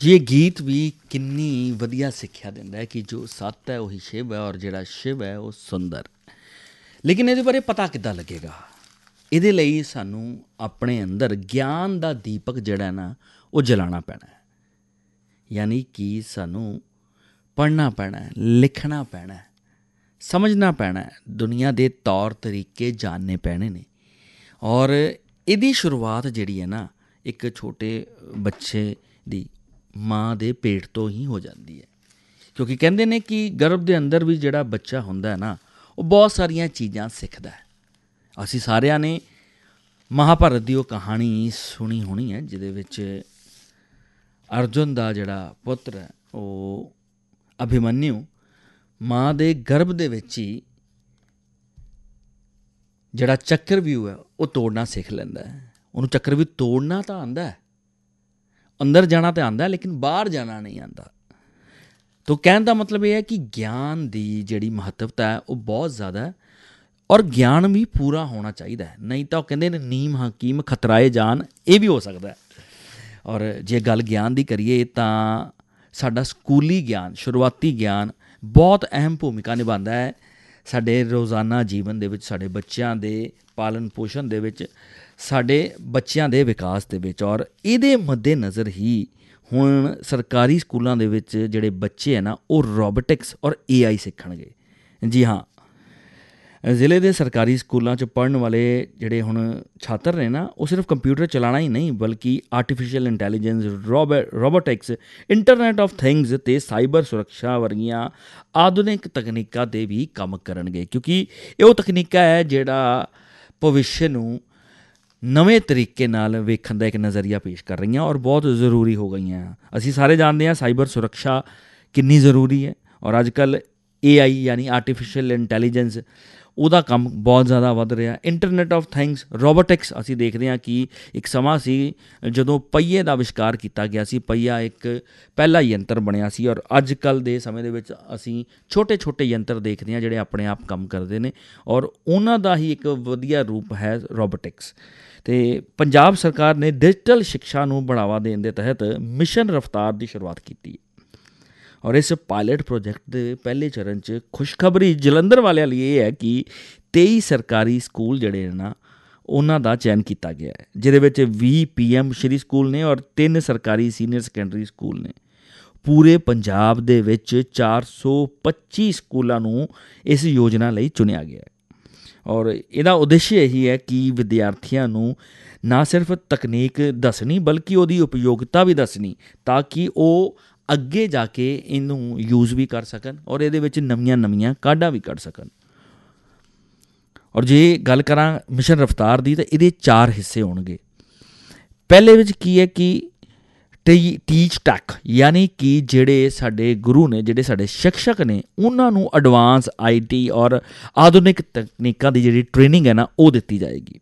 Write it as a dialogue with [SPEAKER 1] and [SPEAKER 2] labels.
[SPEAKER 1] ਜੀ ਇਹ ਗੀਤ ਵੀ ਕਿੰਨੀ ਵਧੀਆ ਸਿੱਖਿਆ ਦਿੰਦਾ ਹੈ ਕਿ ਜੋ ਸੱਤ ਹੈ ਉਹੀ ਸ਼ਿਵ ਹੈ ਔਰ ਜਿਹੜਾ ਸ਼ਿਵ ਹੈ ਉਹ ਸੁੰਦਰ। ਲੇਕਿਨ ਇਹਦੇ ਬਾਰੇ ਪਤਾ ਕਿੱਦਾਂ ਲੱਗੇਗਾ? ਇਹਦੇ ਲਈ ਸਾਨੂੰ ਆਪਣੇ ਅੰਦਰ ਗਿਆਨ ਦਾ ਦੀਪਕ ਜਿਹੜਾ ਨਾ ਉਹ ਜਲਾਉਣਾ ਪੈਣਾ ਹੈ। ਯਾਨੀ ਕਿ ਸਾਨੂੰ ਪੜ੍ਹਨਾ ਪੈਣਾ ਹੈ, ਲਿਖਣਾ ਪੈਣਾ ਹੈ, ਸਮਝਣਾ ਪੈਣਾ ਹੈ, ਦੁਨੀਆ ਦੇ ਤੌਰ ਤਰੀਕੇ ਜਾਣਨੇ ਪੈਣੇ ਨੇ। ਔਰ ਇਹਦੀ ਸ਼ੁਰੂਆਤ ਜਿਹੜੀ ਹੈ ਨਾ ਇੱਕ ਛੋਟੇ ਬੱਚੇ ਦੀ ਮਾਂ ਦੇ ਪੇਟ ਤੋਂ ਹੀ ਹੋ ਜਾਂਦੀ ਹੈ। ਕਿਉਂਕਿ ਕਹਿੰਦੇ ਨੇ ਕਿ ਗਰਭ ਦੇ ਅੰਦਰ ਵੀ ਜਿਹੜਾ ਬੱਚਾ ਹੁੰਦਾ ਹੈ ਨਾ ਉਹ ਬਹੁਤ ਸਾਰੀਆਂ ਚੀਜ਼ਾਂ ਸਿੱਖਦਾ ਹੈ। ਅਸੀਂ ਸਾਰਿਆਂ ਨੇ ਮਹਾਭਾਰਤ ਦੀ ਉਹ ਕਹਾਣੀ ਸੁਣੀ ਹੋਣੀ ਹੈ ਜਿਹਦੇ ਵਿੱਚ ਅਰਜੁਨ ਦਾ ਜਿਹੜਾ ਪੁੱਤਰ ਹੈ ਉਹ ਅਭਿਮਨਿਊ ਮਾਂ ਦੇ ਗਰਭ ਦੇ ਵਿੱਚ ਹੀ ਜਿਹੜਾ ਚੱਕਰਵਿਊਹ ਹੈ ਉਹ ਤੋੜਨਾ ਸਿੱਖ ਲੈਂਦਾ ਹੈ। ਉਹਨੂੰ ਚੱਕਰਵਿਊਹ ਤੋੜਨਾ ਤਾਂ ਆਉਂਦਾ ਹੈ, ਅੰਦਰ ਜਾਣਾ ਤਾਂ ਆਉਂਦਾ, ਲੇਕਿਨ ਬਾਹਰ ਜਾਣਾ ਨਹੀਂ ਆਉਂਦਾ। ਤੋ ਕਹਿਣ ਦਾ ਮਤਲਬ ਇਹ ਹੈ ਕਿ ਗਿਆਨ ਦੀ ਜਿਹੜੀ ਮਹੱਤਵਤਾ ਹੈ ਉਹ ਬਹੁਤ ਜ਼ਿਆਦਾ ਹੈ ਔਰ ਗਿਆਨ ਵੀ ਪੂਰਾ ਹੋਣਾ ਚਾਹੀਦਾ ਹੈ। ਨਹੀਂ ਤਾਂ ਉਹ ਕਹਿੰਦੇ ਨੇ ਨੀਮ ਹਕੀਮ ਖਤਰਾਏ ਜਾਨ, ਇਹ ਵੀ ਹੋ ਸਕਦਾ ਹੈ। ਔਰ ਜੇ ਗੱਲ ਗਿਆਨ ਦੀ ਕਰੀਏ ਤਾਂ ਸਾਡਾ ਸਕੂਲੀ ਗਿਆਨ, ਸ਼ੁਰੂਆਤੀ ਗਿਆਨ ਬਹੁਤ ਅਹਿਮ ਭੂਮਿਕਾ ਨਿਭਾਉਂਦਾ ਹੈ ਸਾਡੇ ਰੋਜ਼ਾਨਾ ਜੀਵਨ ਦੇ ਵਿੱਚ, ਸਾਡੇ ਬੱਚਿਆਂ ਦੇ ਪਾਲਣ ਪੋਸ਼ਣ ਦੇ ਵਿੱਚ, ਸਾਡੇ ਬੱਚਿਆਂ ਦੇ ਵਿਕਾਸ ਦੇ ਵਿੱਚ। ਔਰ ਇਹਦੇ ਮੱਦੇ ਨਜ਼ਰ ਹੀ ਹੁਣ ਸਰਕਾਰੀ ਸਕੂਲਾਂ ਦੇ ਵਿੱਚ ਜਿਹੜੇ ਬੱਚੇ ਹੈ ਨਾ ਉਹ ਰੋਬੋਟਿਕਸ ਔਰ AI ਸਿੱਖਣਗੇ। ਜੀ ਹਾਂ, ਜ਼ਿਲ੍ਹੇ ਦੇ ਸਰਕਾਰੀ ਸਕੂਲਾਂ 'ਚ ਪੜ੍ਹਨ ਵਾਲੇ ਜਿਹੜੇ ਹੁਣ ਛਾਤਰ ਨੇ ਨਾ ਉਹ ਸਿਰਫ ਕੰਪਿਊਟਰ ਚਲਾਉਣਾ ਹੀ ਨਹੀਂ ਬਲਕਿ artificial intelligence, robotics, internet of things ਅਤੇ ਸਾਈਬਰ ਸੁਰੱਖਿਆ ਵਰਗੀਆਂ ਆਧੁਨਿਕ ਤਕਨੀਕਾਂ 'ਤੇ ਵੀ ਕੰਮ ਕਰਨਗੇ। ਕਿਉਂਕਿ ਇਹ ਉਹ ਤਕਨੀਕਾਂ ਹੈ ਜਿਹੜਾ ਭਵਿੱਖ ਨੂੰ ਨਵੇਂ ਤਰੀਕੇ ਨਾਲ ਵੇਖਣ ਦਾ ਇੱਕ ਨਜ਼ਰੀਆ ਪੇਸ਼ ਕਰ ਰਹੀਆਂ ਔਰ ਬਹੁਤ ਜ਼ਰੂਰੀ ਹੋ ਗਈਆਂ। ਅਸੀਂ ਸਾਰੇ ਜਾਣਦੇ ਹਾਂ ਸਾਈਬਰ ਸੁਰੱਖਿਆ ਕਿੰਨੀ ਜ਼ਰੂਰੀ ਹੈ ਔਰ ਅੱਜ ਕੱਲ੍ਹ AI ਯਾਨੀ ਆਰਟੀਫਿਸ਼ੀਅਲ ਇੰਟੈਲੀਜੈਂਸ ਉਹਦਾ ਕੰਮ ਬਹੁਤ ਜ਼ਿਆਦਾ ਵੱਧ ਰਿਹਾ। ਇੰਟਰਨੈਟ ਆਫ ਥਿੰਗਸ, ਰੋਬੋਟਿਕਸ, ਅਸੀਂ ਦੇਖਦੇ ਹਾਂ ਕਿ ਇੱਕ ਸਮਾਂ ਸੀ ਜਦੋਂ ਪਹੀਏ ਦਾ ਅਵਿਸ਼ਕਾਰ ਕੀਤਾ ਗਿਆ ਸੀ। ਪਹੀਆ ਇੱਕ ਪਹਿਲਾ ਯੰਤਰ ਬਣਿਆ ਸੀ ਔਰ ਅੱਜ ਕੱਲ੍ਹ ਦੇ ਸਮੇਂ ਦੇ ਵਿੱਚ ਅਸੀਂ ਛੋਟੇ ਛੋਟੇ ਯੰਤਰ ਦੇਖਦੇ ਹਾਂ ਜਿਹੜੇ ਆਪਣੇ ਆਪ ਕੰਮ ਕਰਦੇ ਨੇ ਔਰ ਉਹਨਾਂ ਦਾ ਹੀ ਇੱਕ ਵਧੀਆ ਰੂਪ ਹੈ ਰੋਬੋਟਿਕਸ। ਅਤੇ ਪੰਜਾਬ ਸਰਕਾਰ ਨੇ ਡਿਜੀਟਲ ਸਿੱਖਿਆ ਨੂੰ ਬੜਾਵਾ ਦੇਣ ਦੇ ਤਹਿਤ ਮਿਸ਼ਨ ਰਫਤਾਰ ਦੀ ਸ਼ੁਰੂਆਤ ਕੀਤੀ ਔਰ ਇਸ ਪਾਇਲਟ ਪ੍ਰੋਜੈਕਟ ਦੇ ਪਹਿਲੇ ਚਰਨ 'ਚ ਖੁਸ਼ਖਬਰੀ ਜਲੰਧਰ ਵਾਲਿਆਂ ਲਈ ਇਹ ਹੈ ਕਿ 23 ਸਰਕਾਰੀ ਸਕੂਲ ਜਿਹੜੇ ਨੇ ਨਾ ਉਹਨਾਂ ਦਾ ਚੈਨ ਕੀਤਾ ਗਿਆ ਹੈ, ਜਿਹਦੇ ਵਿੱਚ 20 PM ਸ਼੍ਰੀ ਸਕੂਲ ਨੇ ਔਰ 3 ਸਰਕਾਰੀ ਸੀਨੀਅਰ ਸੈਕੰਡਰੀ ਸਕੂਲ ਨੇ। ਪੂਰੇ ਪੰਜਾਬ ਦੇ ਵਿੱਚ 425 ਸਕੂਲਾਂ ਨੂੰ ਇਸ ਯੋਜਨਾ ਲਈ ਚੁਣਿਆ ਗਿਆ ਹੈ ਔਰ ਇਹਦਾ ਉਦੇਸ਼ ਇਹੀ ਹੈ ਕਿ ਵਿਦਿਆਰਥੀਆਂ ਨੂੰ ਨਾ ਸਿਰਫ ਤਕਨੀਕ ਦੱਸਣੀ ਬਲਕਿ ਉਹਦੀ ਉਪਯੋਗਤਾ ਵੀ ਦੱਸਣੀ ਤਾਂ ਕਿ ਉਹ ਅੱਗੇ ਜਾ ਕੇ ਇਹਨੂੰ ਯੂਜ਼ ਵੀ ਕਰ ਸਕਣ ਔਰ ਇਹਦੇ ਵਿੱਚ ਨਵੀਆਂ ਕਾਢਾਂ ਵੀ ਕੱਢ ਸਕਣ। ਔਰ ਜੇ ਗੱਲ ਕਰਾਂ ਮਿਸ਼ਨ ਰਫਤਾਰ ਦੀ ਤਾਂ ਇਹਦੇ 4 ਹਿੱਸੇ ਹੋਣਗੇ। ਪਹਿਲੇ ਵਿੱਚ ਕੀ ਹੈ ਕਿ ਟੀਚ ਟੈਕ ਯਾਨੀ ਕਿ ਜਿਹੜੇ ਸਾਡੇ ਗੁਰੂ ਨੇ, ਜਿਹੜੇ ਸਾਡੇ ਸਿੱਖਸ਼ਕ ਨੇ, ਉਹਨਾਂ ਨੂੰ ਐਡਵਾਂਸ IT ਔਰ ਆਧੁਨਿਕ ਤਕਨੀਕਾਂ ਦੀ ਜਿਹੜੀ ਟ੍ਰੇਨਿੰਗ ਹੈ ਨਾ ਉਹ ਦਿੱਤੀ ਜਾਏਗੀ।